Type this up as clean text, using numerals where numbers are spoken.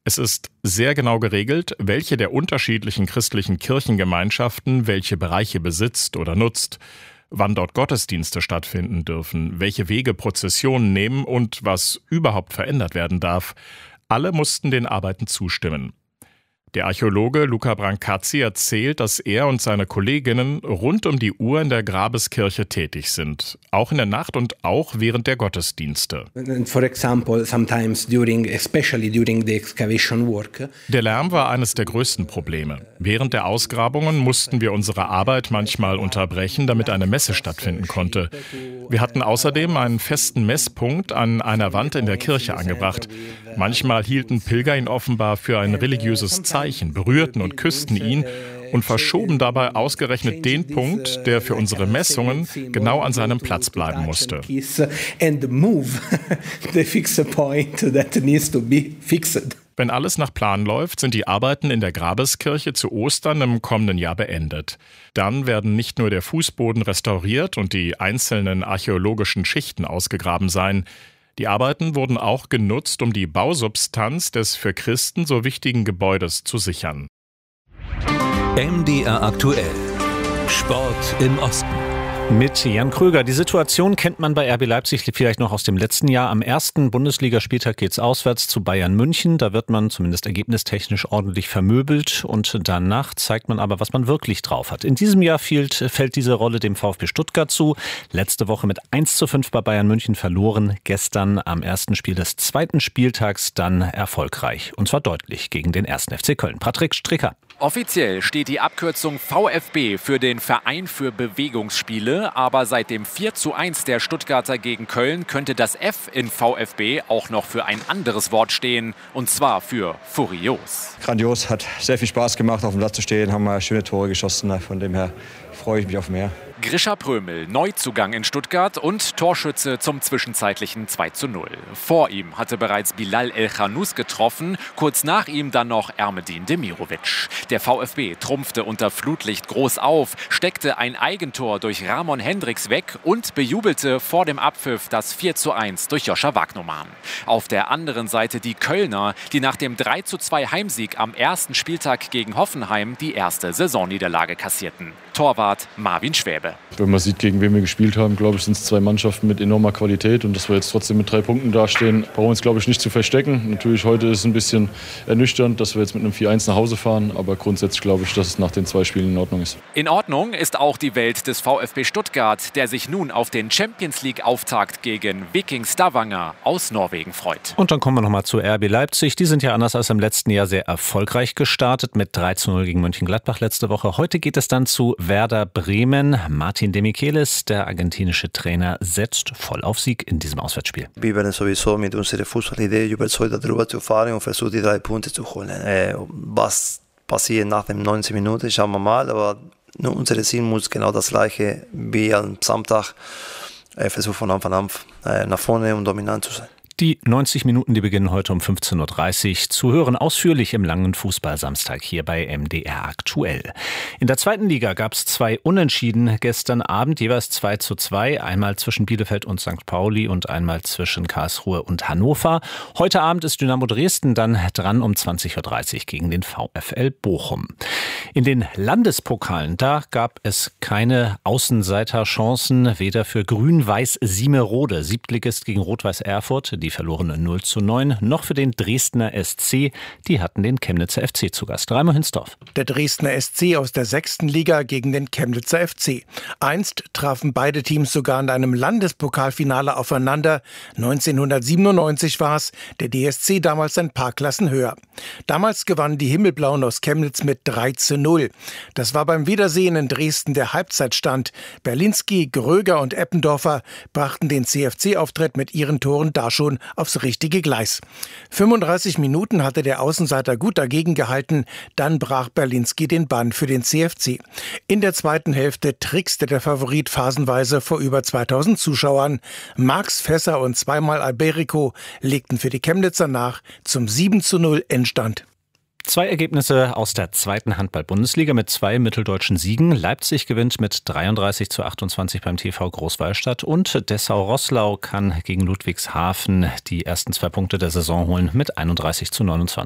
Es ist sehr genau geregelt, welche der unterschiedlichen christlichen Kirchengemeinschaften welche Bereiche besitzt oder nutzt, wann dort Gottesdienste stattfinden dürfen, welche Wege Prozessionen nehmen und was überhaupt verändert werden darf. Alle mussten den Arbeiten zustimmen. Der Archäologe Luca Brancazzi erzählt, dass er und seine Kolleginnen rund um die Uhr in der Grabeskirche tätig sind. Auch in der Nacht und auch während der Gottesdienste. For example, especially during the excavation work. Der Lärm war eines der größten Probleme. Während der Ausgrabungen mussten wir unsere Arbeit manchmal unterbrechen, damit eine Messe stattfinden konnte. Wir hatten außerdem einen festen Messpunkt an einer Wand in der Kirche angebracht. Manchmal hielten Pilger ihn offenbar für ein religiöses Zeichen, berührten und küssten ihn und verschoben dabei ausgerechnet den Punkt, der für unsere Messungen genau an seinem Platz bleiben musste. Wenn alles nach Plan läuft, sind die Arbeiten in der Grabeskirche zu Ostern im kommenden Jahr beendet. Dann werden nicht nur der Fußboden restauriert und die einzelnen archäologischen Schichten ausgegraben sein. Die Arbeiten wurden auch genutzt, um die Bausubstanz des für Christen so wichtigen Gebäudes zu sichern. MDR aktuell. Sport im Osten. Mit Jan Kröger. Die Situation kennt man bei RB Leipzig vielleicht noch aus dem letzten Jahr. Am ersten Bundesligaspieltag geht's auswärts zu Bayern München. Da wird man zumindest ergebnistechnisch ordentlich vermöbelt. Und danach zeigt man aber, was man wirklich drauf hat. In diesem Jahr fällt diese Rolle dem VfB Stuttgart zu. Letzte Woche mit 1:5 bei Bayern München verloren. Gestern am ersten Spiel des zweiten Spieltags dann erfolgreich. Und zwar deutlich gegen den 1. FC Köln. Patrick Stricker. Offiziell steht die Abkürzung VfB für den Verein für Bewegungsspiele, aber seit dem 4:1 der Stuttgarter gegen Köln könnte das F in VfB auch noch für ein anderes Wort stehen, und zwar für furios. Grandios, hat sehr viel Spaß gemacht, auf dem Platz zu stehen, haben wir schöne Tore geschossen, von dem her freue ich mich auf mehr. Grisha Prömel, Neuzugang in Stuttgart und Torschütze zum zwischenzeitlichen 2:0. Vor ihm hatte bereits Bilal El-Khanous getroffen, kurz nach ihm dann noch Ermedin Demirovic. Der VfB trumpfte unter Flutlicht groß auf, steckte ein Eigentor durch Ramon Hendricks weg und bejubelte vor dem Abpfiff das 4:1 durch Joscha Wagnoman. Auf der anderen Seite die Kölner, die nach dem 3:2 Heimsieg am ersten Spieltag gegen Hoffenheim die erste Saisonniederlage kassierten. Torwart Marvin Schwäbe. Wenn man sieht, gegen wen wir gespielt haben, glaube ich, sind es zwei Mannschaften mit enormer Qualität. Und dass wir jetzt trotzdem mit 3 Punkten dastehen, brauchen wir uns, glaube ich, nicht zu verstecken. Natürlich, heute ist es ein bisschen ernüchternd, dass wir jetzt mit einem 4:1 nach Hause fahren. Aber grundsätzlich glaube ich, dass es nach den 2 Spielen in Ordnung ist. In Ordnung ist auch die Welt des VfB Stuttgart, der sich nun auf den Champions-League-Auftakt gegen Viking Stavanger aus Norwegen freut. Und dann kommen wir nochmal zu RB Leipzig. Die sind ja anders als im letzten Jahr sehr erfolgreich gestartet mit 3:0 gegen Mönchengladbach letzte Woche. Heute geht es dann zu Werder Bremen. Martin de Michelis, der argentinische Trainer, setzt voll auf Sieg in diesem Auswärtsspiel. Wir werden sowieso mit unserer Fußballidee überzeugt, darüber zu fahren und versuchen, die 3 Punkte zu holen. Was passiert nach den 90 Minuten, schauen wir mal. Aber unser Ziel muss genau das gleiche wie am Samstag. Versuchen von Anfang an nach vorne und dominant zu sein. Die 90 Minuten, die beginnen heute um 15:30 Uhr. Zu hören ausführlich im langen Fußball-Samstag hier bei MDR aktuell. In der zweiten Liga gab es 2 Unentschieden gestern Abend, jeweils 2:2. Einmal zwischen Bielefeld und St. Pauli und einmal zwischen Karlsruhe und Hannover. Heute Abend ist Dynamo Dresden dann dran um 20:30 Uhr gegen den VfL Bochum. In den Landespokalen, da gab es keine Außenseiterchancen, weder für Grün-Weiß Siemerode, Siebtligist gegen Rot-Weiß Erfurt, die verloren 0:9, noch für den Dresdner SC, die hatten den Chemnitzer FC zu Gast. Raimo Hinsdorf. Der Dresdner SC aus der 6. Liga gegen den Chemnitzer FC. Einst trafen beide Teams sogar in einem Landespokalfinale aufeinander. 1997 war es, der DSC damals ein paar Klassen höher. Damals gewannen die Himmelblauen aus Chemnitz mit 3:0. Das war beim Wiedersehen in Dresden der Halbzeitstand. Berlinski, Gröger und Eppendorfer brachten den CFC-Auftritt mit ihren Toren da schon aufs richtige Gleis. 35 Minuten hatte der Außenseiter gut dagegen gehalten, dann brach Berlinski den Bann für den CFC. In der zweiten Hälfte trickste der Favorit phasenweise vor über 2000 Zuschauern. Marx Fässer und zweimal Alberico legten für die Chemnitzer nach zum 7:0 Endstand. 2 Ergebnisse aus der zweiten Handball-Bundesliga mit 2 mitteldeutschen Siegen. Leipzig gewinnt mit 33:28 beim TV Großwallstadt und Dessau-Roßlau kann gegen Ludwigshafen die ersten 2 Punkte der Saison holen mit 31:29.